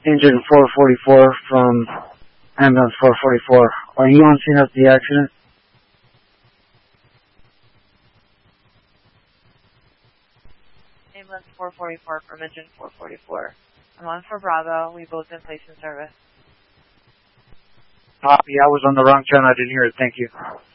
Engine 444 from ambulance 444. Are you on scene of the accident? Ambulance 444 from engine 444. I'm on for Bravo. We both been placed in service. Copy. I was on the wrong channel. I didn't hear it. Thank you.